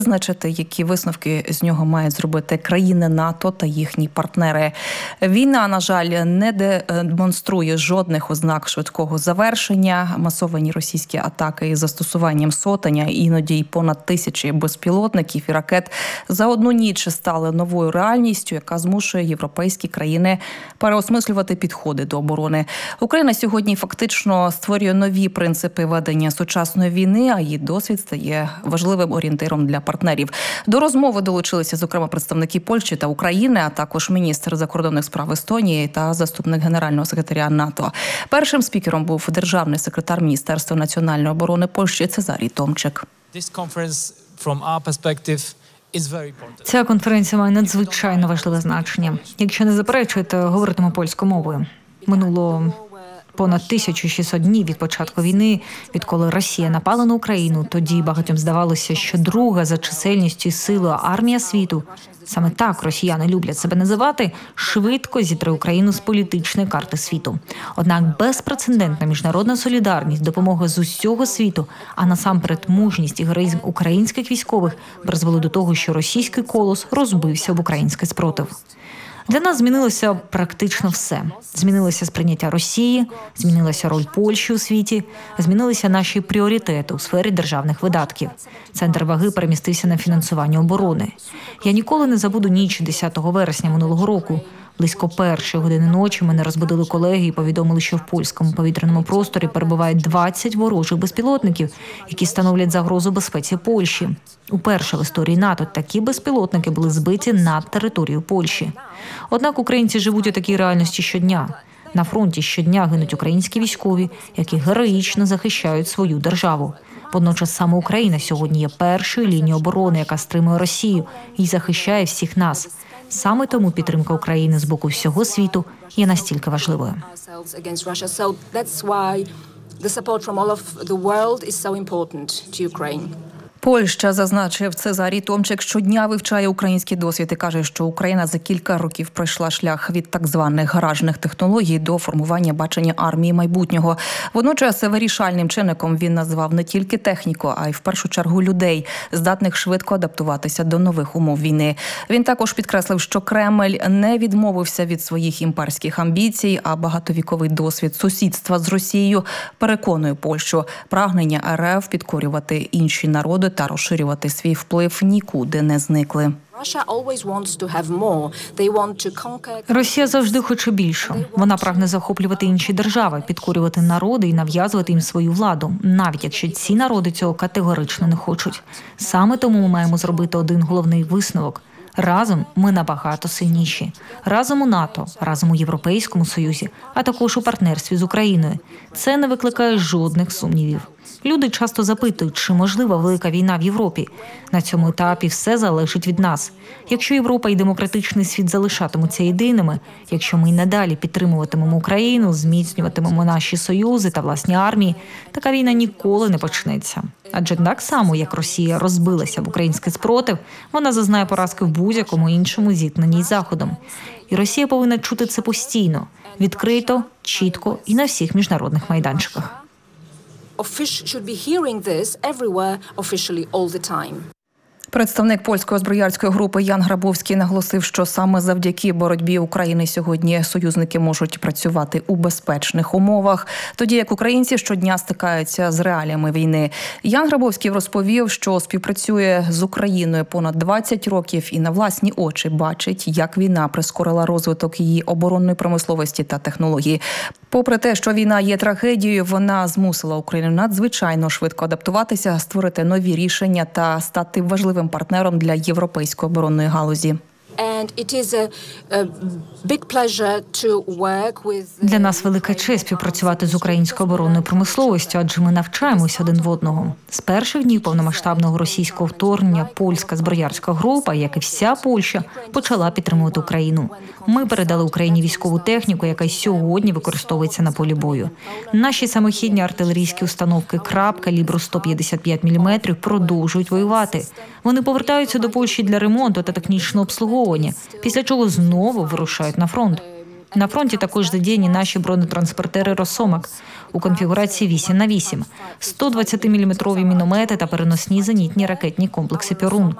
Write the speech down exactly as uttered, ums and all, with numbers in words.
Визначити, які висновки з нього мають зробити країни НАТО та їхні партнери. Війна, на жаль, не демонструє жодних ознак швидкого завершення. Масовані російські атаки із застосуванням сотень, іноді й понад тисячі безпілотників і ракет за одну ніч стали новою реальністю, яка змушує європейські країни переосмислювати підходи до оборони. Україна сьогодні фактично створює нові принципи ведення сучасної війни, а її досвід стає важливим орієнтиром для партнерів. До розмови долучилися, зокрема, представники Польщі та України, а також міністр закордонних справ Естонії та заступник генерального секретаря НАТО. Першим спікером був державний секретар Міністерства національної оборони Польщі Цезарій Томчик. Ця конференція має надзвичайно важливе значення. Якщо не заперечуєте, говоритиму польською мовою. Минуло понад тисяча шістсот днів від початку війни, відколи Росія напала на Україну. Тоді багатьом здавалося, що друга за чисельністю і силою армія світу, саме так росіяни люблять себе називати, швидко зітре Україну з політичної карти світу. Однак безпрецедентна міжнародна солідарність, допомога з усього світу, а насамперед мужність і героїзм українських військових призвели до того, що російський колос розбився об український спротив. Для нас змінилося практично все. Змінилося сприйняття Росії, змінилася роль Польщі у світі, змінилися наші пріоритети у сфері державних видатків. Центр ваги перемістився на фінансування оборони. Я ніколи не забуду ніч десятого вересня минулого року. Близько першої години ночі мене розбудили колеги і повідомили, що в польському повітряному просторі перебувають двадцять ворожих безпілотників, які становлять загрозу безпеці Польщі. Уперше в історії НАТО такі безпілотники були збиті над територією Польщі. Однак українці живуть у такій реальності щодня. На фронті щодня гинуть українські військові, які героїчно захищають свою державу. Водночас саме Україна сьогодні є першою лінією оборони, яка стримує Росію і захищає всіх нас. Саме тому підтримка України з боку всього світу є настільки важливою. Польща, зазначив Цезарій Томчик, щодня вивчає український досвід і каже, що Україна за кілька років пройшла шлях від так званих гаражних технологій до формування бачення армії майбутнього. Водночас вирішальним чинником він назвав не тільки техніку, а й в першу чергу людей, здатних швидко адаптуватися до нових умов війни. Він також підкреслив, що Кремль не відмовився від своїх імперських амбіцій, а багатовіковий досвід сусідства з Росією переконує Польщу. Прагнення РФ підкорювати інші народи та розширювати свій вплив нікуди не зникли. Росія завжди хоче більше. Вона прагне захоплювати інші держави, підкорювати народи і нав'язувати їм свою владу, навіть якщо ці народи цього категорично не хочуть. Саме тому ми маємо зробити один головний висновок. Разом ми набагато сильніші. Разом у НАТО, разом у Європейському Союзі, а також у партнерстві з Україною. Це не викликає жодних сумнівів. Люди часто запитують, чи можлива велика війна в Європі. На цьому етапі все залежить від нас. Якщо Європа і демократичний світ залишатимуться єдиними, якщо ми й надалі підтримуватимемо Україну, зміцнюватимемо наші союзи та власні армії, така війна ніколи не почнеться. Адже так само, як Росія розбилася в український спротив, вона зазнає поразки в будь-якому іншому зіткненні з Заходом. І Росія повинна чути це постійно, відкрито, чітко і на всіх міжнародних майданчиках. Представник польської зброярської групи Ян Грабовський наголосив, що саме завдяки боротьбі України сьогодні союзники можуть працювати у безпечних умовах, тоді як українці щодня стикаються з реаліями війни. Ян Грабовський розповів, що співпрацює з Україною понад двадцять років і на власні очі бачить, як війна прискорила розвиток її оборонної промисловості та технології. Попри те, що війна є трагедією, вона змусила Україну надзвичайно швидко адаптуватися, створити нові рішення та стати важливим партнером для європейської оборонної галузі. Для нас велика честь співпрацювати з українською оборонною промисловістю, адже ми навчаємося один в одного. З перших днів повномасштабного російського вторгнення польська зброярська група, як і вся Польща, почала підтримувати Україну. Ми передали Україні військову техніку, яка й сьогодні використовується на полі бою. Наші самохідні артилерійські установки «Краб» калібру сто п'ятдесят п'ять міліметрів продовжують воювати. Вони повертаються до Польщі для ремонту та технічного обслуговування, після чого знову вирушають на фронт. На фронті також задіяні наші бронетранспортери «Росомах» у конфігурації вісім на вісім, сто двадцятиміліметрові міномети та переносні зенітні ракетні комплекси «Пірун».